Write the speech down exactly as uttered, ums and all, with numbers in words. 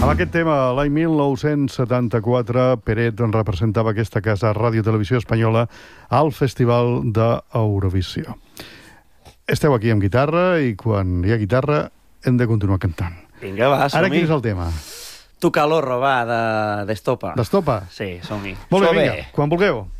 Amb aquest tema, l'any mil nou-cents setanta-quatre, Peret representava aquesta casa Ràdio Televisió Espanyola al Festival d'Eurovisió. Esteu aquí amb guitarra i quan hi ha guitarra hem de continuar cantant. Vinga, va, som-hi. Ara quin és el tema? Tu calorro, va, d'Estopa. D'Estopa? Sí, som-hi. Molt bé, vinga, quan vulgueu.